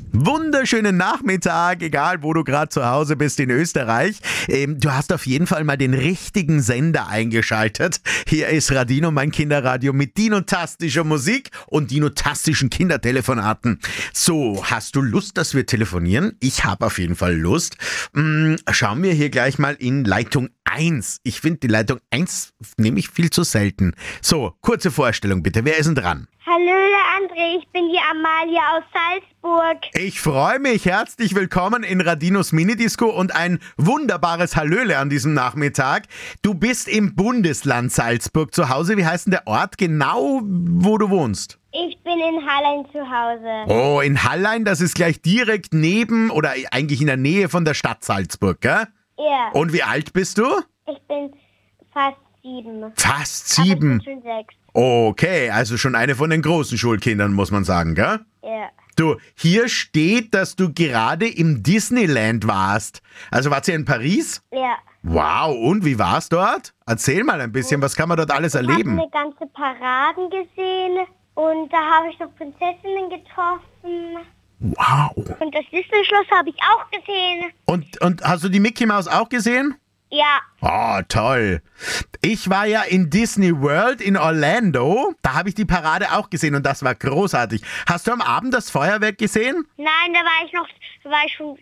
Wunderschönen Nachmittag, egal wo du gerade zu Hause bist in Österreich. Du hast auf jeden Fall mal den richtigen Sender eingeschaltet. Hier ist Radino, mein Kinderradio mit dinotastischer Musik und dinotastischen Kindertelefonaten. So, hast du Lust, dass wir telefonieren? Ich habe auf jeden Fall Lust. Schauen wir hier gleich mal in Leitung 1. Ich finde die Leitung 1 nämlich viel zu selten. So, kurze Vorstellung bitte. Wer ist denn dran? Hallöle André, ich bin die Amalia aus Salzburg. Ich freue mich. Herzlich willkommen in Radinos Minidisco und ein wunderbares Hallöle an diesem Nachmittag. Du bist im Bundesland Salzburg zu Hause. Wie heißt denn der Ort genau, wo du wohnst? Ich bin in Hallein zu Hause. Oh, in Hallein, das ist gleich direkt neben oder eigentlich in der Nähe von der Stadt Salzburg, gell? Ja. Und wie alt bist du? Ich bin fast 7. Fast Aber 7. ich bin schon 6. Okay, also schon eine von den großen Schulkindern, muss man sagen, gell? Ja. Du, hier steht, dass du gerade im Disneyland warst. Also warst du in Paris? Ja. Wow, und wie war's dort? Erzähl mal ein bisschen, was kann man dort alles Ich habe erleben? eine ganze Paraden gesehen und da habe ich noch Prinzessinnen getroffen. Wow. Und das Disney-Schloss habe ich auch gesehen. Und hast du die Mickey Mouse auch gesehen? Ja. Oh, toll. Ich war ja in Disney World in Orlando. Da habe ich die Parade auch gesehen und das war großartig. Hast du am Abend das Feuerwerk gesehen? Nein, das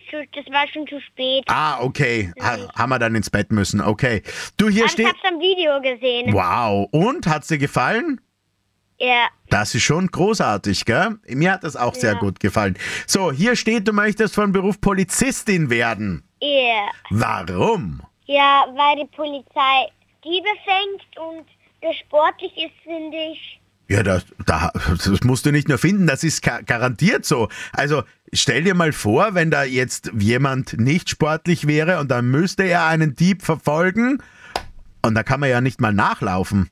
war schon zu spät. Ah, okay. Haben wir dann ins Bett müssen. Okay. Du, hier Aber ich steht... habe es am Video gesehen. Wow. Und, hat's dir gefallen? Ja. Das ist schon großartig, gell? Mir hat das auch sehr Ja. gut gefallen. So, hier steht, du möchtest von Beruf Polizistin werden. Ja. Warum? Ja, weil die Polizei Diebe fängt und das sportlich ist, finde ich. Ja, das musst du nicht nur finden, das ist garantiert so. Also stell dir mal vor, wenn da jetzt jemand nicht sportlich wäre und dann müsste er einen Dieb verfolgen und da kann man ja nicht mal nachlaufen.